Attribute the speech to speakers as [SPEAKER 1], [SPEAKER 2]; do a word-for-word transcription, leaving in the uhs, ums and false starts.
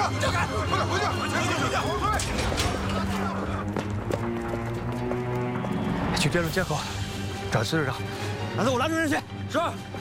[SPEAKER 1] 让开！快点回去！回
[SPEAKER 2] 去电路监口找支队长。
[SPEAKER 3] 老子我拉住人去。是。